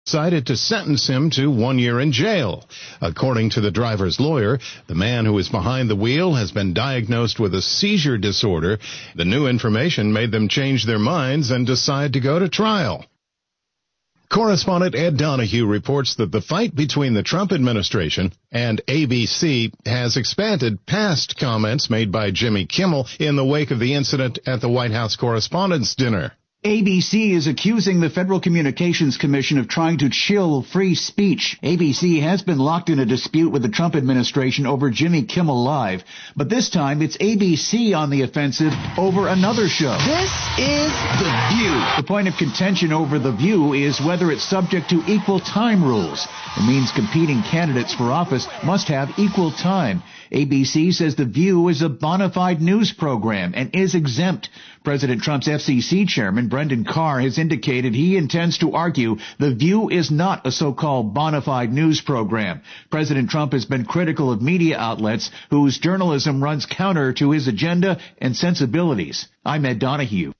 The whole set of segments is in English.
decided to sentence him to 1 year in jail. According to the driver's lawyer, the man who is behind the wheel has been diagnosed with a seizure disorder. The new information made them change their minds and decide to go to trial. Correspondent Ed Donahue reports that the fight between the Trump administration and ABC has expanded past comments made by Jimmy Kimmel in the wake of the incident at the White House Correspondents' Dinner. ABC is accusing the Federal Communications Commission of trying to chill free speech. ABC has been locked in a dispute with the Trump administration over Jimmy Kimmel Live, but this time it's ABC on the offensive over another show. This is The View. The point of contention over The View is whether it's subject to equal time rules. It means competing candidates for office must have equal time. ABC says The View is a bona fide news program and is exempt. President Trump's FCC chairman, Brendan Carr, has indicated he intends to argue The View is not a so-called bona fide news program. President Trump has been critical of media outlets whose journalism runs counter to his agenda and sensibilities. I'm Ed Donahue.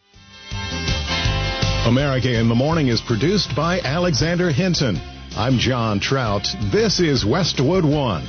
America in the Morning is produced by Alexander Hinton. I'm John Trout. This is Westwood One.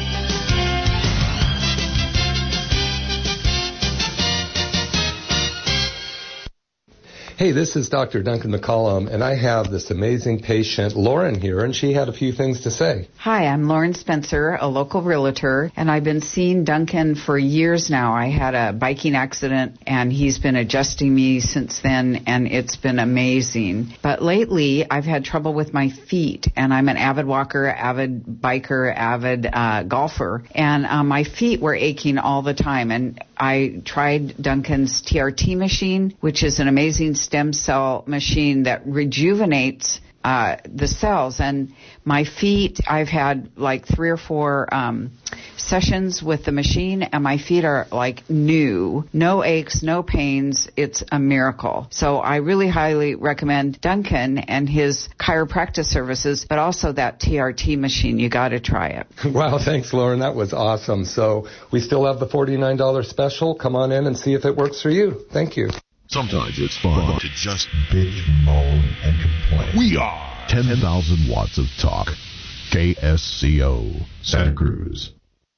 Hey, this is Dr. Duncan McCollum, and I have this amazing patient, Lauren, here, and she had a few things to say. Hi, I'm Lauren Spencer, a local realtor, and I've been seeing Duncan for years now. I had a biking accident, and he's been adjusting me since then, and it's been amazing. But lately, I've had trouble with my feet, and I'm an avid walker, avid biker, avid golfer, and my feet were aching all the time, and I tried Duncan's TRT machine, which is an amazing stem cell machine that rejuvenates the cells. And my feet, I've had like 3 or 4 sessions with the machine, and my feet are like new. No aches, no pains. It's a miracle. So I really highly recommend Duncan and his chiropractic services, but also that TRT machine. You got to try it. Wow, thanks, Lauren. That was awesome. So we still have the $49 special. Come on in and see if it works for you. Thank you. Sometimes it's fun to just bitch, moan, and complain. We are 10,000 watts of talk. KSCO, Santa Cruz.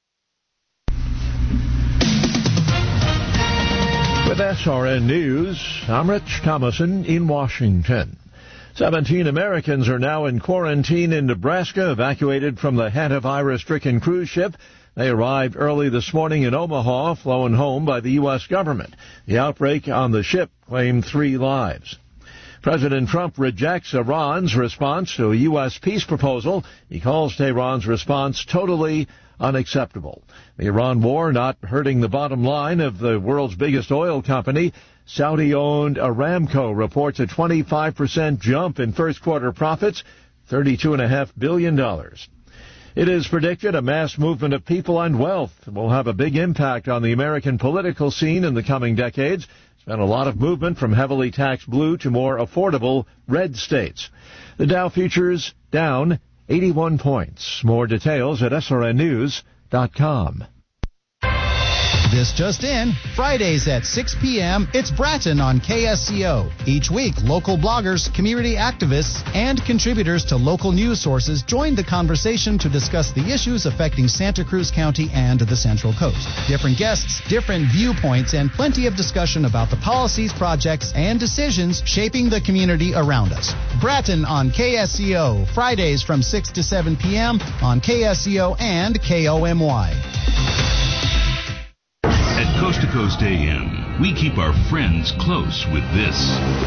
With SRN News, I'm Rich Thomason in Washington. 17 Americans are now in quarantine in Nebraska, evacuated from the hantavirus-stricken cruise ship. They arrived early this morning in Omaha, flown home by the U.S. government. The outbreak on the ship claimed 3 lives. President Trump rejects Iran's response to a U.S. peace proposal. He calls Tehran's response totally unacceptable. The Iran war not hurting the bottom line of the world's biggest oil company. Saudi-owned Aramco reports a 25% jump in first-quarter profits, $32.5 billion. It is predicted a mass movement of people and wealth will have a big impact on the American political scene in the coming decades. There's been a lot of movement from heavily taxed blue to more affordable red states. The Dow futures down 81 points. More details at srnnews.com. This just in, Fridays at 6 p.m., it's Bratton on KSCO. Each week, local bloggers, community activists, and contributors to local news sources join the conversation to discuss the issues affecting Santa Cruz County and the Central Coast. Different guests, different viewpoints, and plenty of discussion about the policies, projects, and decisions shaping the community around us. Bratton on KSCO, Fridays from 6 to 7 p.m. on KSCO and KOMY. At Coast to Coast AM, we keep our friends close with this.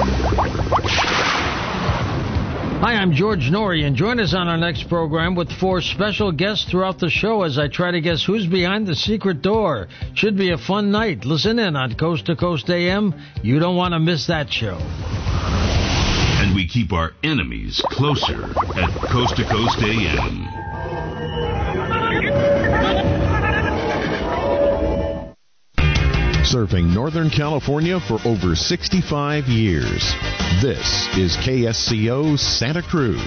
Hi, I'm George Norrie, and join us on our next program with 4 special guests throughout the show as I try to guess who's behind the secret door. Should be a fun night. Listen in on Coast to Coast AM. You don't want to miss that show. And we keep our enemies closer at Coast to Coast AM. Serving Northern California for over 65 years. This is KSCO Santa Cruz.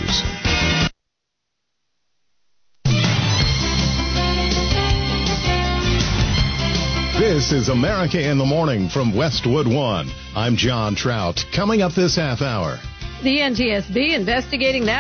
This is America in the Morning from Westwood One. I'm John Trout. Coming up this half hour, The NTSB investigating that